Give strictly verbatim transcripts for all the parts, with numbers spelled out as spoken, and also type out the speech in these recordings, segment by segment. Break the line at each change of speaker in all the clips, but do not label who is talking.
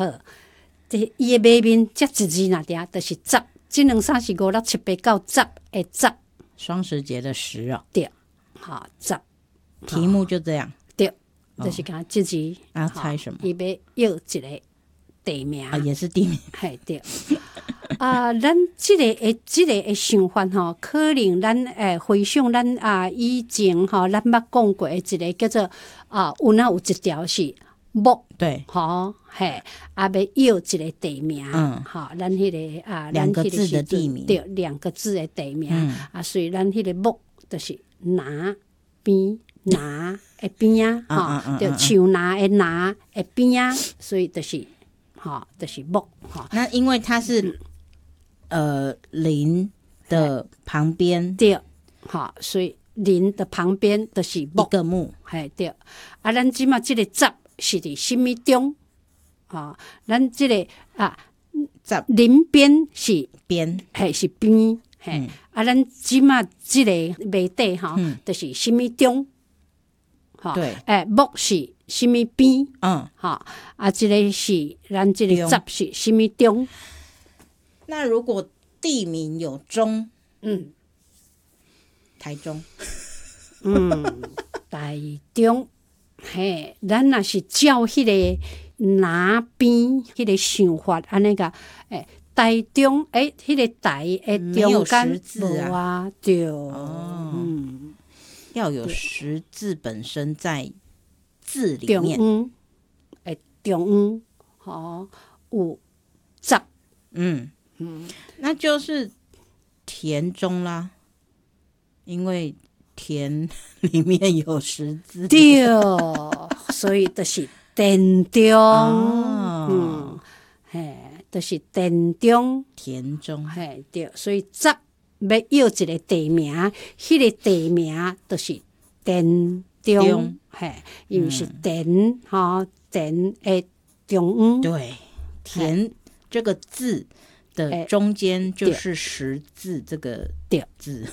好，这伊的马面这一字哪点，就是十，一两三四五六七八九十的十，
双十节的十哦。
对，好十。
题目就这样。
对，就是讲这字。
要猜什么？
伊要要一个地名
啊，也是地名。
嘿，对。啊，咱即、這個誒，即、這個誒想法吼，可能咱誒回想咱啊以前吼，咱捌講過一個叫做啊，有哪有一條是木，
對，
吼，嘿，啊要要一個地名，
嗯，
吼，咱迄、那個啊，
兩個字的地名，
對，兩個字的地名，
嗯、
啊，所以咱迄個木就是拿邊拿誒邊啊，吼，就樹拿誒拿誒邊啊，所以就是吼，就是木，吼。
那因為它是。嗯呃，林的旁邊
對，好，所以林的旁邊就是木
一個木，
係對。啊，咱即嘛即個十是伫什麼中？啊，咱即、這個啊，
十
林邊是
邊，
係是邊，係、嗯、啊，咱即嘛即個賣底哈，
嗯、
就是什麼中？哈，
對，
誒木是什麼邊？
嗯，
哈，啊，即、這個是咱即個十是什麼中？
那如果地名有中，
嗯，
台中，
嗯，台中，嘿，咱若是照迄個拿邊迄個想法，安尼個，誒，台中，誒，迄個台誒中間無啊，對，
哦，
嗯，
要有十字本身在字裡面，
中央，誒，中央，好，有十，
嗯。嗯，那就是田中啦，因為田裡面有十字，
對，所以就是田中，
哦、
嗯，嘿，就是田中，
田中，
嘿，對，所以十要要一個地名，迄、那個地名就是田中，嘿，因為是田，哈、嗯，田誒中央，
對，田這個字的中間就是十字這個字，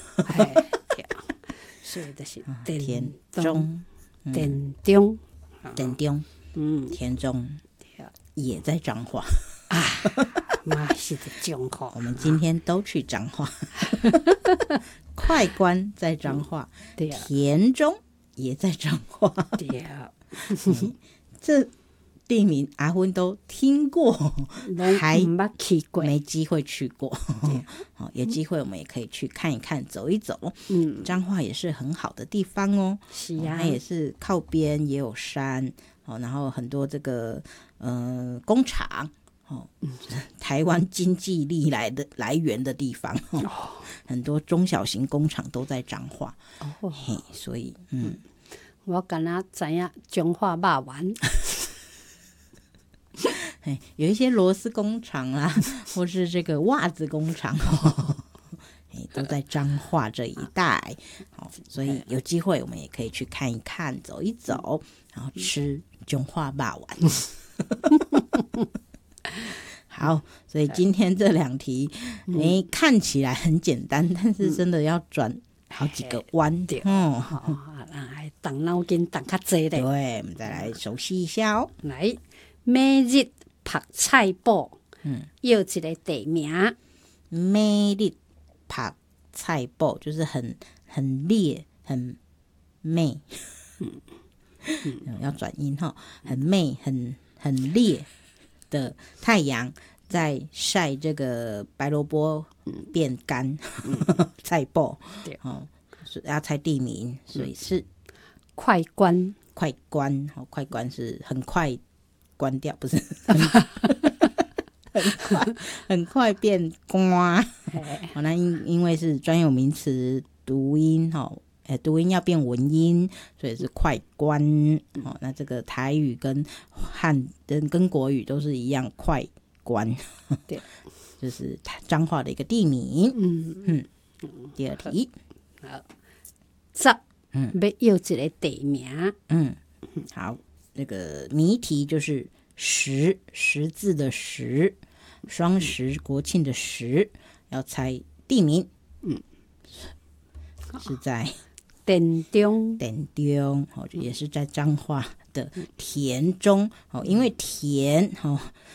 所以就是
田中，
田中，
田中，嗯，田中也在彰化
啊，媽是的彰化，
我們今天都去彰化，快關在彰化，田中也在彰化，
對，
這地名阿芬都聽過，還
沒去過，
沒機會去過。好，有機會我們也可以去看一看，走一走。嗯，彰化也是很好的地方哦。
是啊，
它也是靠邊，也有山，哦，然後很多這個呃工廠，哦，台灣經濟力來的來源的地方，哦，很多中小型工廠都在彰化。哦，嘿，所以嗯，
我敢若知影彰化肉圓。
有一些螺絲工廠啦，或是這個襪子工廠，哦，都在彰化這一帶，好，所以有機會我們也可以去看一看，走一走，然後吃彰化肉圓。好，所以今天這兩題，誒，看起來很簡單，但是真的要轉好幾個彎。
嗯，好，來動腦筋動較濟咧。
對，我們再來熟悉一下哦。
來，每日拍菜脯，
嗯，
要一個地名。
每日拍菜脯就是很很烈很媚，嗯嗯，要轉音哈，很媚很很烈的太陽在曬這個白蘿蔔變乾，嗯，菜脯，對，哦，要猜地名，所以是
快關，
快關，哦，快關是很快關掉，不是很快很快變瓜，好，那因因為是專有名詞讀音，哈，哎，讀音要變文音，所以是快關，哦，那這個台語跟漢跟跟國語都是一樣，快關，對，就是彰化的一個地名。嗯嗯，第二題，
好，十，嗯，要要一個地名，
嗯，好，那個謎題就是十，十字的十。雙十國慶的十，要猜地名，嗯，是在
田中，
田中，哦，也是在彰化的田中，哦，因為田，哦，